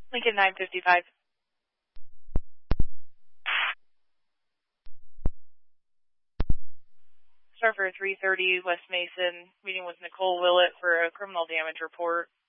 Lincoln 955. Surfer 330 West Mason, meeting with Nicole Willett for a criminal damage report.